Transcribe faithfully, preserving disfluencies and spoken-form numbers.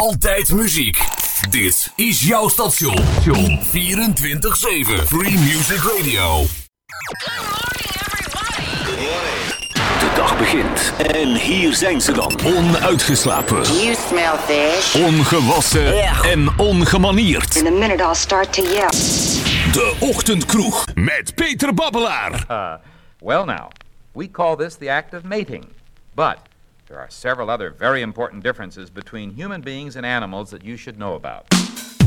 Altijd muziek. Dit is jouw station. vierentwintig zeven Free Music Radio. De dag begint en hier zijn ze dan. Onuitgeslapen. You smell fish. Ongewassen Yeah. en ongemanierd. In a minute I'll start to yell. De Ochtendkroeg met Peter Babbelaar. Uh, well now, we call this the act of mating. But there are several other very important differences between human beings and animals that you should know about.